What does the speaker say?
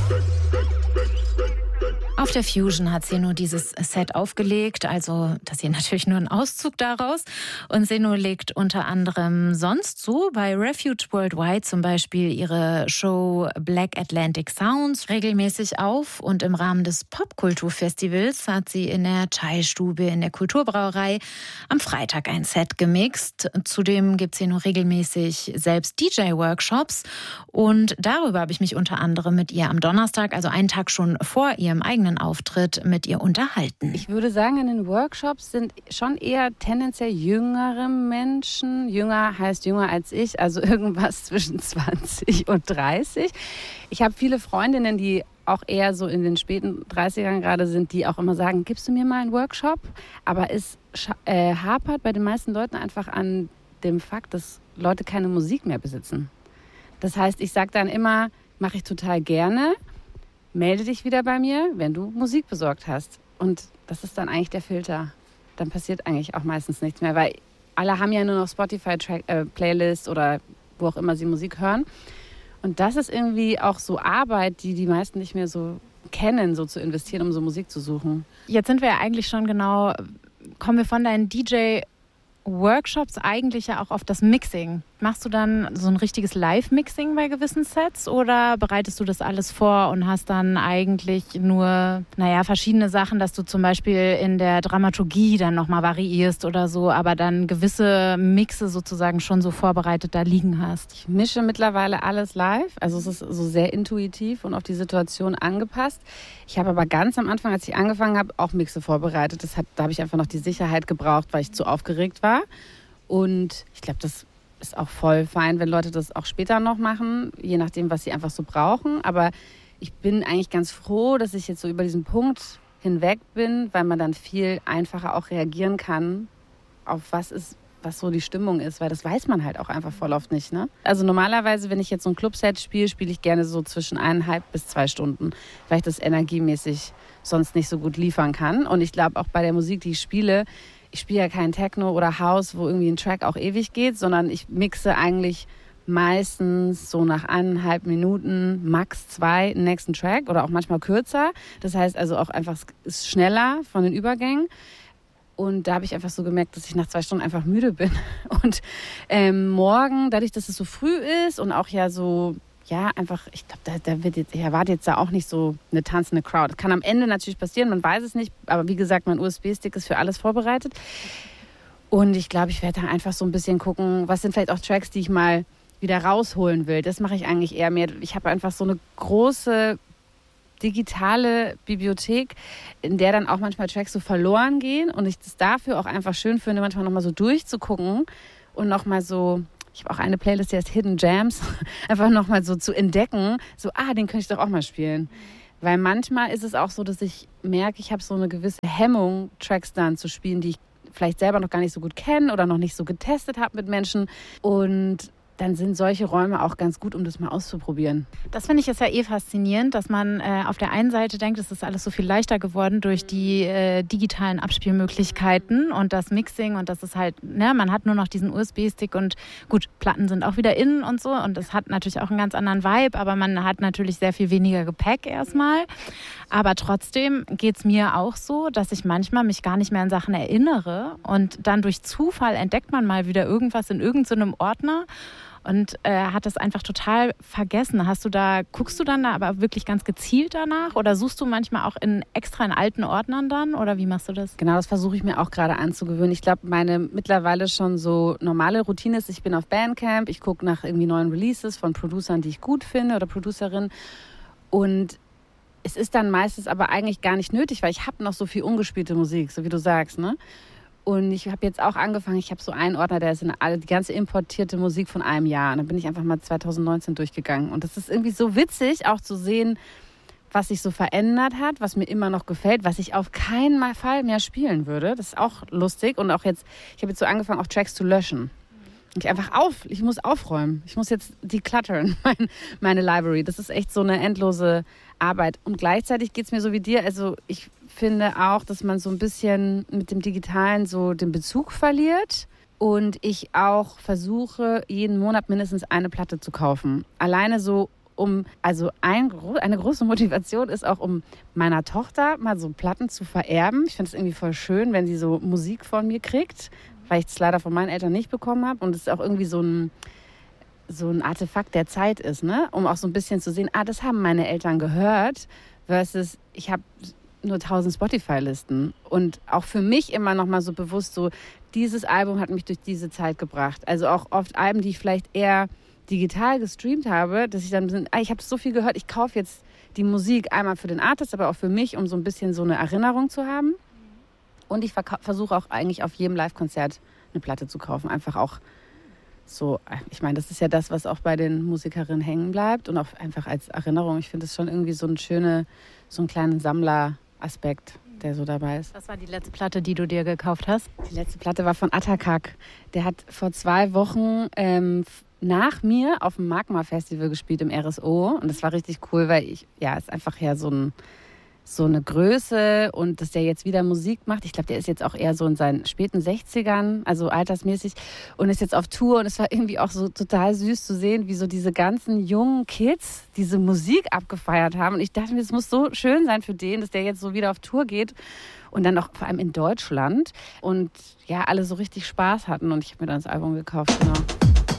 Auf der Fusion hat Seno dieses Set aufgelegt, also das ist hier natürlich nur ein Auszug daraus. Und Seno legt unter anderem sonst so bei Refuge Worldwide zum Beispiel ihre Show Black Atlantic Sounds regelmäßig auf. Und im Rahmen des Popkulturfestivals hat sie in der Chai-Stube in der Kulturbrauerei am Freitag ein Set gemixt. Zudem gibt Seno regelmäßig selbst DJ-Workshops. Und darüber habe ich mich unter anderem mit ihr am Donnerstag, also einen Tag schon vor ihrem eigenen Auftritt, mit ihr unterhalten. Ich würde sagen, in den Workshops sind schon eher tendenziell jüngere Menschen. Jünger heißt jünger als ich, also irgendwas zwischen 20 und 30. Ich habe viele Freundinnen, die auch eher so in den späten 30ern gerade sind, die auch immer sagen, gibst du mir mal einen Workshop? Aber es hapert bei den meisten Leuten einfach an dem Fakt, dass Leute keine Musik mehr besitzen. Das heißt, ich sage dann immer, mache ich total gerne, melde dich wieder bei mir, wenn du Musik besorgt hast. Und das ist dann eigentlich der Filter. Dann passiert eigentlich auch meistens nichts mehr, weil alle haben ja nur noch Spotify-Playlist oder wo auch immer sie Musik hören. Und das ist irgendwie auch so Arbeit, die die meisten nicht mehr so kennen, so zu investieren, um so Musik zu suchen. Jetzt sind wir ja eigentlich schon genau, kommen wir von deinen DJ-Workshops eigentlich ja auch auf das Mixing. Machst du dann so ein richtiges Live-Mixing bei gewissen Sets oder bereitest du das alles vor und hast dann eigentlich nur, verschiedene Sachen, dass du zum Beispiel in der Dramaturgie dann nochmal variierst oder so, aber dann gewisse Mixe sozusagen schon so vorbereitet da liegen hast? Ich mische mittlerweile alles live, also es ist so sehr intuitiv und auf die Situation angepasst. Ich habe aber ganz am Anfang, als ich angefangen habe, auch Mixe vorbereitet. Da habe ich einfach noch die Sicherheit gebraucht, weil ich zu aufgeregt war. Und ich glaube, das ist auch voll fein, wenn Leute das auch später noch machen, je nachdem, was sie einfach so brauchen. Aber ich bin eigentlich ganz froh, dass ich jetzt so über diesen Punkt hinweg bin, weil man dann viel einfacher auch reagieren kann auf was so die Stimmung ist, weil das weiß man halt auch einfach voll oft nicht, ne? Also normalerweise, wenn ich jetzt so ein Clubset spiele ich gerne so zwischen 1,5 bis 2 Stunden, weil ich das energiemäßig sonst nicht so gut liefern kann. Und ich glaube auch bei der Musik, die ich spiele ja kein Techno oder House, wo irgendwie ein Track auch ewig geht, sondern ich mixe eigentlich meistens so nach 1,5 Minuten, max 2, den nächsten Track oder auch manchmal kürzer. Das heißt also auch einfach, es ist schneller von den Übergängen. Und da habe ich einfach so gemerkt, dass ich nach 2 Stunden einfach müde bin. Und morgen, dadurch, dass es so früh ist und auch ja so, ja, einfach, ich glaube, ich erwarte jetzt da auch nicht so eine tanzende Crowd. Das kann am Ende natürlich passieren, man weiß es nicht. Aber wie gesagt, mein USB-Stick ist für alles vorbereitet. Und ich glaube, ich werde da einfach so ein bisschen gucken, was sind vielleicht auch Tracks, die ich mal wieder rausholen will. Das mache ich eigentlich eher mehr. Ich habe einfach so eine große digitale Bibliothek, in der dann auch manchmal Tracks so verloren gehen. Und ich das dafür auch einfach schön finde, manchmal nochmal so durchzugucken und nochmal so. Ich habe auch eine Playlist, die heißt Hidden Jams, einfach nochmal so zu entdecken, so, den könnte ich doch auch mal spielen. Weil manchmal ist es auch so, dass ich merke, ich habe so eine gewisse Hemmung, Tracks dann zu spielen, die ich vielleicht selber noch gar nicht so gut kenne oder noch nicht so getestet habe mit Menschen. Und dann sind solche Räume auch ganz gut, um das mal auszuprobieren. Das finde ich jetzt ja faszinierend, dass man auf der einen Seite denkt, es ist alles so viel leichter geworden durch die digitalen Abspielmöglichkeiten und das Mixing und das ist halt, man hat nur noch diesen USB-Stick und gut, Platten sind auch wieder innen und so und es hat natürlich auch einen ganz anderen Vibe, aber man hat natürlich sehr viel weniger Gepäck erstmal. Aber trotzdem geht es mir auch so, dass ich manchmal mich gar nicht mehr an Sachen erinnere und dann durch Zufall entdeckt man mal wieder irgendwas in irgendeinem Ordner und hat das einfach total vergessen. Guckst du dann da aber wirklich ganz gezielt danach oder suchst du manchmal auch extra in alten Ordnern dann oder wie machst du das? Genau, das versuche ich mir auch gerade anzugewöhnen. Ich glaube, meine mittlerweile schon so normale Routine ist, ich bin auf Bandcamp, ich gucke nach irgendwie neuen Releases von Producern, die ich gut finde oder Producerinnen und es ist dann meistens aber eigentlich gar nicht nötig, weil ich habe noch so viel ungespielte Musik, so wie du sagst, ne? Und ich habe jetzt auch angefangen, ich habe so einen Ordner, der ist die ganze importierte Musik von einem Jahr. Und dann bin ich einfach mal 2019 durchgegangen. Und das ist irgendwie so witzig, auch zu sehen, was sich so verändert hat, was mir immer noch gefällt, was ich auf keinen Fall mehr spielen würde. Das ist auch lustig. Und auch jetzt, ich habe jetzt so angefangen, auch Tracks zu löschen. Und ich muss aufräumen. Ich muss jetzt decluttern, meine Library. Das ist echt so eine endlose Arbeit. Und gleichzeitig geht es mir so wie dir. Also ich finde auch, dass man so ein bisschen mit dem Digitalen so den Bezug verliert. Und ich auch versuche, jeden Monat mindestens eine Platte zu kaufen. Alleine so, eine große Motivation ist auch, um meiner Tochter mal so Platten zu vererben. Ich finde es irgendwie voll schön, wenn sie so Musik von mir kriegt, weil ich es leider von meinen Eltern nicht bekommen habe. Und es ist auch irgendwie so ein Artefakt der Zeit ist, ne? Um auch so ein bisschen zu sehen, das haben meine Eltern gehört, versus ich habe nur 1000 Spotify-Listen. Und auch für mich immer noch mal so bewusst so, dieses Album hat mich durch diese Zeit gebracht. Also auch oft Alben, die ich vielleicht eher digital gestreamt habe, dass ich dann, ich habe so viel gehört, ich kaufe jetzt die Musik einmal für den Artist, aber auch für mich, um so ein bisschen so eine Erinnerung zu haben. Und ich versuche auch eigentlich auf jedem Live-Konzert eine Platte zu kaufen. Einfach auch so, ich meine, das ist ja das, was auch bei den Musikerinnen hängen bleibt und auch einfach als Erinnerung. Ich finde es schon irgendwie so einen kleinen Sammleraspekt, der so dabei ist. Was war die letzte Platte, die du dir gekauft hast? Die letzte Platte war von Atakak. Der hat vor 2 Wochen nach mir auf dem Magma-Festival gespielt im RSO. Und das war richtig cool, weil ist einfach ja so eine Größe und dass der jetzt wieder Musik macht. Ich glaube, der ist jetzt auch eher so in seinen späten 60ern, also altersmäßig und ist jetzt auf Tour und es war irgendwie auch so total süß zu sehen, wie so diese ganzen jungen Kids diese Musik abgefeiert haben und ich dachte mir, es muss so schön sein für den, dass der jetzt so wieder auf Tour geht und dann auch vor allem in Deutschland und ja, alle so richtig Spaß hatten und ich habe mir dann das Album gekauft, genau.